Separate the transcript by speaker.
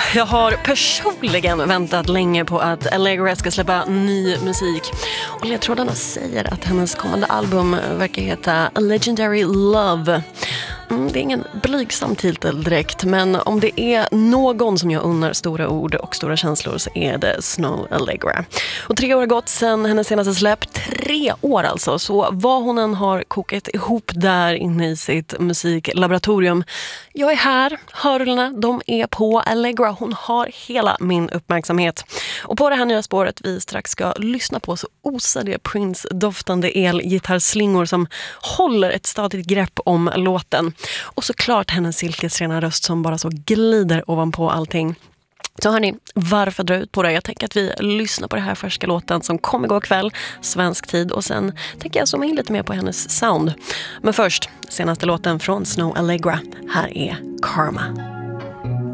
Speaker 1: Jag har personligen väntat länge på att Allegra ska släppa ny musik. Och ledtrådarna säger att hennes kommande album verkar heta A Legendary Love. Det är ingen blygsam titel direkt, men om det är någon som jag unnar stora ord och stora känslor så är det Snow Allegra. Och 3 år har gått sedan hennes senaste släpp, 3 år alltså, så vad hon än har kokat ihop där inne i sitt musiklaboratorium. Jag är här, hörlorna, de är på Allegra, hon har hela min uppmärksamhet. Och på det här nya spåret vi strax ska lyssna på så osar det Prince-doftande elgitarrslingor som håller ett stadigt grepp om låten. Och såklart hennes silkesrena röst som bara så glider ovanpå allting. Så hörni, varför dra ut på det? Jag tänker att vi lyssnar på det här färska låten som kom igår kväll, svensk tid. Och sen tänker jag zooma in lite mer på hennes sound. Men först, senaste låten från Snow Allegra. Här är Karma.